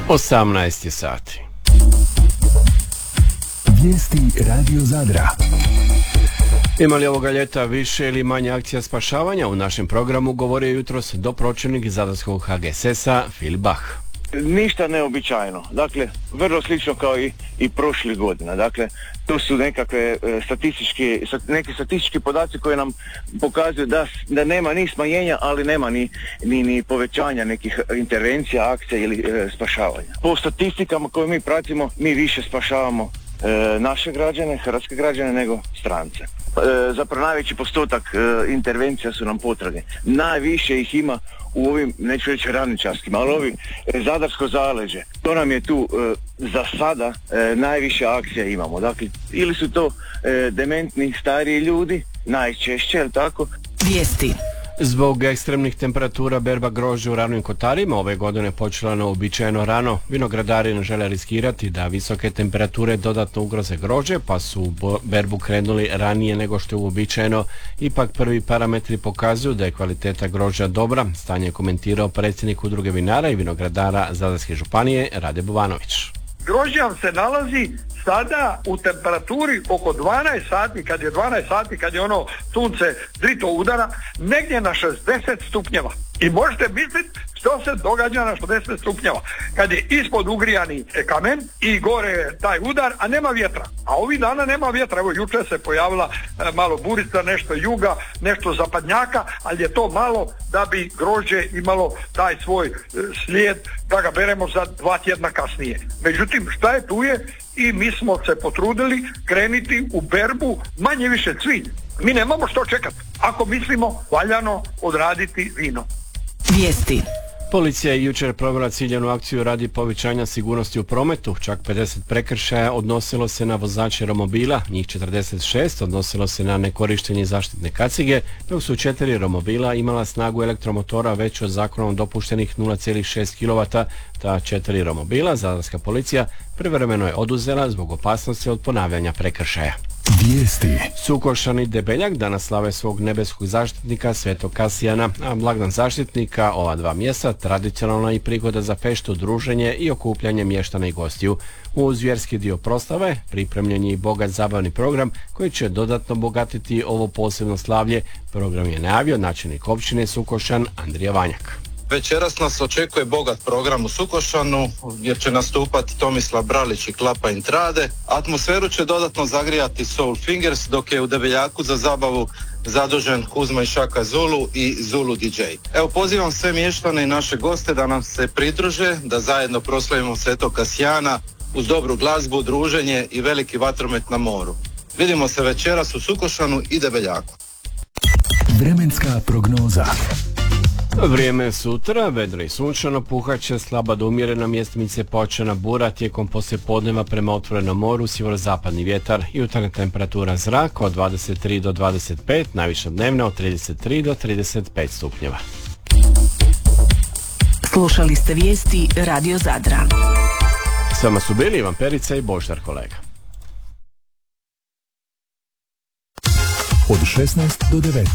18 sati. Vijesti Radio Zadra. Ima li ovoga ljeta više ili manje akcija spašavanja? U našem programu govorio jutros dopročelnik Zadarskog HGSS-a Filip Bah. Ništa neobičajno. Dakle, vrlo slično kao i prošlih godina. Dakle, to su nekakve neki statistički podaci koji nam pokazuju da nema ni smanjenja, ali nema ni povećanja nekih intervencija, akcija ili spašavanja. Po statistikama koje mi pratimo, mi više spašavamo naše građane, hrvatske građane, nego strance. Zapravo najveći postotak intervencija su nam potrage. Najviše ih ima u ovim, neću reći ravničarskim, ali ovi Zadarsko zaleđe. To nam je tu za sada najviše akcija imamo. Dakle, ili su to dementni stariji ljudi, najčešće, jel tako? Vijesti. Zbog ekstremnih temperatura berba grožđa u Ravnim Kotarima ove godine počela neuobičajeno rano. Vinogradari ne žele riskirati da visoke temperature dodatno ugroze grožđe, pa su u berbu krenuli ranije nego što je uobičajeno. Ipak prvi parametri pokazuju da je kvaliteta grožđa dobra. Stanje je komentirao predsjednik Udruge vinara i vinogradara Zadarske županije Rade Buvanović. Grožđe vam se nalazi sada u temperaturi oko 12 sati, kad je ono sunce drito udara, negdje na 60 stupnjeva. I možete misliti što se događa na 60 stupnjeva. Kad je ispod ugrijani kamen i gore taj udar, a nema vjetra. A ovih dana nema vjetra. Evo, jučer se pojavila malo burica, nešto juga, nešto zapadnjaka, ali je to malo da bi grožđe imalo taj svoj slijed da ga beremo za 2 tjedna kasnije. Međutim, šta je tu je? I mi smo se potrudili krenuti u berbu manje više cvilj. Mi nemamo što čekati ako mislimo valjano odraditi vino. Vijesti. Policija je jučer provela ciljanu akciju radi povećanja sigurnosti u prometu. Čak 50 prekršaja odnosilo se na vozače romobila, njih 46 odnosilo se na nekorištenje zaštitne kacige, dok su 4 romobila imala snagu elektromotora veću od zakonom dopuštenih 0,6 kW. Ta 4 romobila Zadarska policija privremeno je oduzela zbog opasnosti od ponavljanja prekršaja. Vijesti. Sukošani Debeljak danas slave svog nebeskog zaštitnika Svetog Kasijana, a blagdan zaštitnika ova 2 mjesta tradicionalna i prigoda za feštu, druženje i okupljanje mještana i gostiju. Uz vjerski dio proslave pripremljen je i bogat zabavni program koji će dodatno bogatiti ovo posebno slavlje. Program je najavio načelnik općine Sukošan Andrija Vanjak. Večeras nas očekuje bogat program u Sukošanu jer će nastupati Tomislav Bralić i Klapa Intrade. Atmosferu će dodatno zagrijati Soul Fingers, dok je u Debeljaku za zabavu zadužen Kuzma i Šaka Zulu i Zulu DJ. Evo, pozivam sve mještane i naše goste da nam se pridruže, da zajedno proslavimo Svetog Kasijana uz dobru glazbu, druženje i veliki vatromet na moru. Vidimo se večeras u Sukošanu i Debeljaku. Vremenska prognoza. Vrijeme sutra, vedro i sunčano, puhaće slaba do umjerena, mjestimice počena bura, tijekom poslijepodneva prema otvorenom moru sjeverozapadni vjetar, jutarnja temperatura zraka od 23 do 25, najviša dnevna od 33 do 35 stupnjeva. Slušali ste vijesti Radio Zadra. S vama su bili Ivan Perica i Boždar kolega. Od 16 do 19.